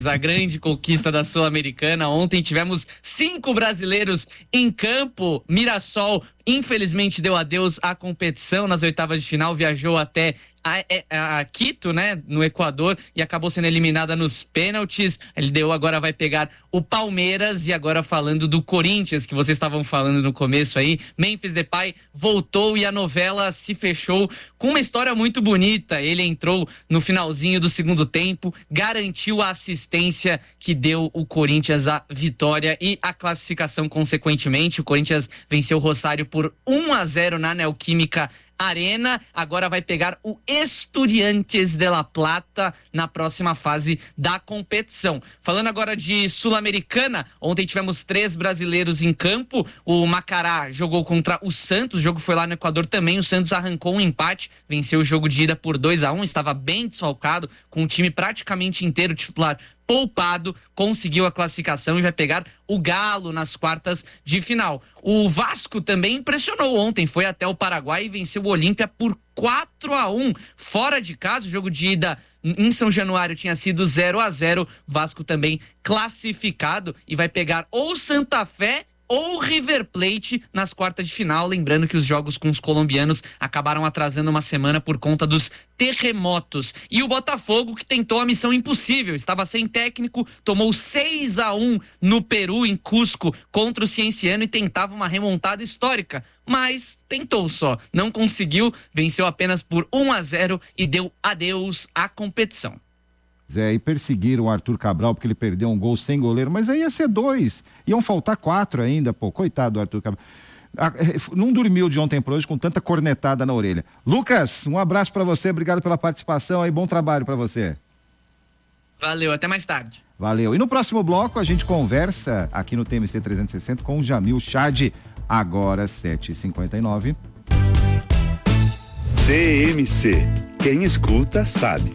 A grande conquista da Sul-Americana. Ontem tivemos 5 brasileiros em campo. Mirassol, infelizmente, deu adeus à competição nas oitavas de final, viajou até a Quito, né, no Equador, e acabou sendo eliminada nos pênaltis. Agora vai pegar o Palmeiras. E agora falando do Corinthians, que vocês estavam falando no começo aí, Memphis Depay voltou e a novela se fechou com uma história muito bonita. Ele entrou no finalzinho do segundo tempo, garantiu a assistência que deu o Corinthians a vitória e a classificação consequentemente. O Corinthians venceu o Rosário por 1-0 na Neoquímica Arena. Agora vai pegar o Estudiantes de La Plata na próxima fase da competição. Falando agora de Sul-Americana, ontem tivemos 3 brasileiros em campo. O Macará jogou contra o Santos, o jogo foi lá no Equador também. O Santos arrancou um empate, venceu o jogo de ida por 2-1, estava bem desfalcado, com o time praticamente inteiro titular poupado, conseguiu a classificação e vai pegar o Galo nas quartas de final. O Vasco também impressionou ontem, foi até o Paraguai e venceu o Olímpia por 4-1. Fora de casa, o jogo de ida em São Januário tinha sido 0-0. Vasco também classificado e vai pegar ou Santa Fé ou River Plate nas quartas de final. Lembrando que os jogos com os colombianos acabaram atrasando uma semana por conta dos terremotos. E o Botafogo, que tentou a missão impossível, estava sem técnico, tomou 6-1 no Peru, em Cusco, contra o Cienciano, e tentava uma remontada histórica, mas tentou só, não conseguiu, venceu apenas por 1-0 e deu adeus à competição. E perseguiram o Arthur Cabral porque ele perdeu um gol sem goleiro, mas aí ia ser 2, iam faltar 4 ainda, pô, coitado do Arthur Cabral. Não dormiu de ontem para hoje com tanta cornetada na orelha. Lucas, um abraço para você, obrigado pela participação aí, bom trabalho para você. Valeu, até mais tarde. Valeu. E no próximo bloco a gente conversa aqui no TMC 360 com o Jamil Chad, agora 7h59. TMC, quem escuta sabe.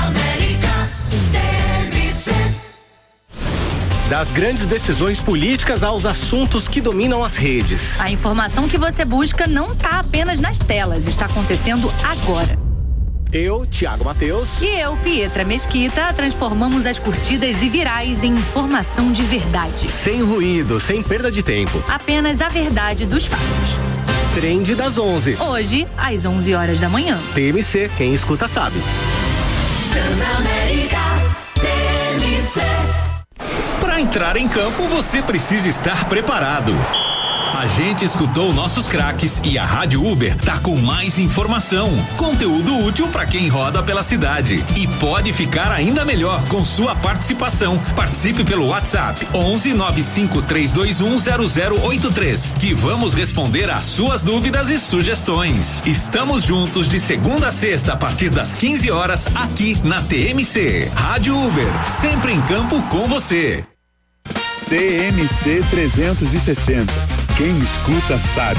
Das grandes decisões políticas aos assuntos que dominam as redes. A informação que você busca não está apenas nas telas, está acontecendo agora. Eu, Thiago Mateus. E eu, Pietra Mesquita, transformamos as curtidas e virais em informação de verdade. Sem ruído, sem perda de tempo. Apenas a verdade dos fatos. Trend das 11. Hoje, às 11 horas da manhã. TMC, quem escuta sabe. Transamérica, TMC. Para entrar em campo, você precisa estar preparado. A gente escutou nossos craques e a Rádio Uber tá com mais informação, conteúdo útil para quem roda pela cidade e pode ficar ainda melhor com sua participação. Participe pelo WhatsApp 11 95321 0083 que vamos responder às suas dúvidas e sugestões. Estamos juntos de segunda a sexta a partir das 15 horas aqui na TMC. Rádio Uber, sempre em campo com você. TMC 360. Quem escuta sabe.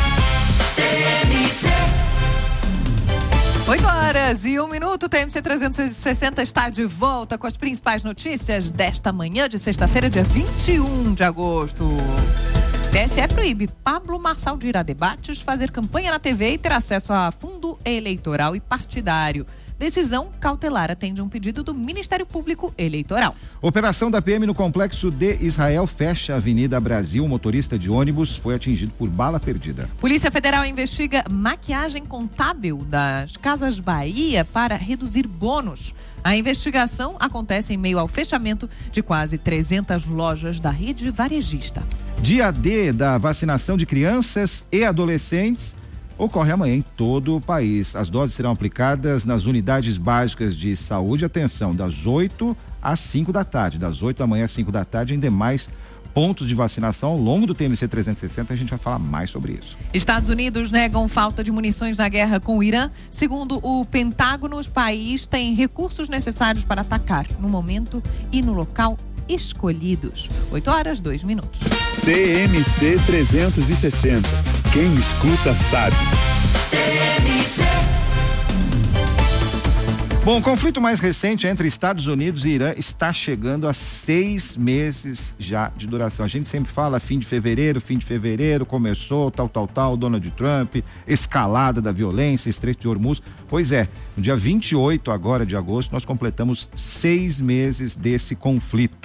8h01. TMC 360 está de volta com as principais notícias desta manhã de sexta-feira, dia 21 de agosto. TSE proíbe Pablo Marçal de ir a debates, fazer campanha na TV e ter acesso a fundo eleitoral e partidário. Decisão cautelar atende um pedido do Ministério Público Eleitoral. Operação da PM no complexo de Israel fecha a Avenida Brasil. O motorista de ônibus foi atingido por bala perdida. Polícia Federal investiga maquiagem contábil das Casas Bahia para reduzir bônus. A investigação acontece em meio ao fechamento de quase 300 lojas da rede varejista. Dia D da vacinação de crianças e adolescentes ocorre amanhã em todo o país. As doses serão aplicadas nas unidades básicas de saúde, atenção, das 8 às 5 da tarde, das 8 da manhã às 5 da tarde, em demais pontos de vacinação. Ao longo do TMC 360 a gente vai falar mais sobre isso. Estados Unidos negam falta de munições na guerra com o Irã. Segundo o Pentágono, o país tem recursos necessários para atacar no momento e no local escolhidos. 8h02. TMC 360. Quem escuta sabe. Bom, o conflito mais recente entre Estados Unidos e Irã está chegando a 6 meses já de duração. A gente sempre fala fim de fevereiro, começou, tal, Donald Trump, escalada da violência, Estreito de Hormuz. Pois é, no dia 28 agora de agosto, nós completamos 6 meses desse conflito.